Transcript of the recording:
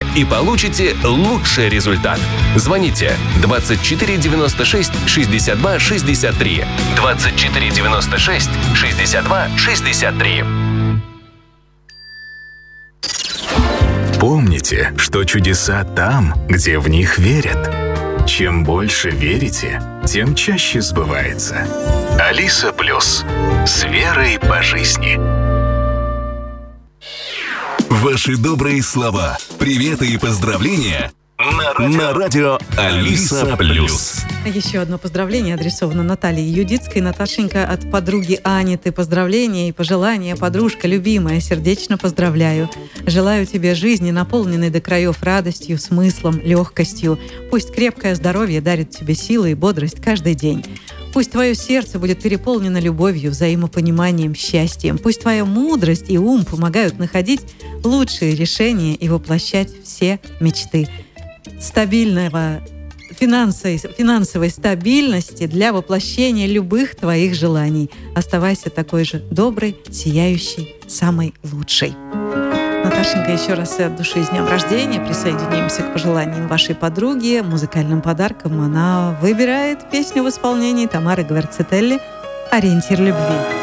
и получите лучший результат. Звоните 24 96 62 63. 24 96 62 63. Помните, что чудеса там, где в них верят. Чем больше верите, тем чаще сбывается. Алиса Плюс. С верой по жизни. Ваши добрые слова, приветы и поздравления на радио Алиса Плюс. Еще одно поздравление адресовано Наталье Юдицкой. Наташенька, от подруги Ани ты поздравления и пожелания. Подружка любимая, сердечно поздравляю. Желаю тебе жизни, наполненной до краев радостью, смыслом, легкостью. Пусть крепкое здоровье дарит тебе силы и бодрость каждый день. Пусть твое сердце будет переполнено любовью, взаимопониманием, счастьем. Пусть твоя мудрость и ум помогают находить лучшие решения и воплощать все мечты. Финансовой стабильности для воплощения любых твоих желаний. Оставайся такой же доброй, сияющей, самой лучшей. Наташенька, еще раз от души с днем рождения. Присоединимся к пожеланиям вашей подруги. Музыкальным подарком она выбирает песню в исполнении Тамары Гверцетелли «Ориентир любви».